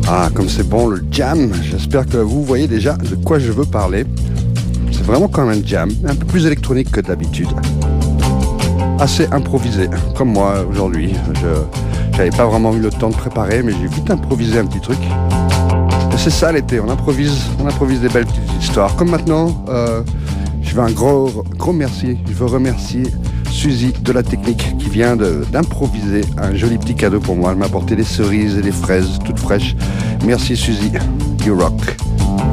Ah, comme c'est bon le jam, j'espère que vous voyez déjà de quoi je veux parler. C'est vraiment comme un jam, un peu plus électronique que d'habitude. Assez improvisé, comme moi aujourd'hui. J'avais pas vraiment eu le temps de préparer, mais j'ai vite improvisé un petit truc. Et c'est ça l'été, on improvise des belles petites histoires. Comme maintenant, je veux un gros merci. Je veux remercier Suzy de la technique qui vient d'improviser un joli petit cadeau pour moi. Elle m'a apporté des cerises et des fraises toutes fraîches. Merci Suzy, you rock.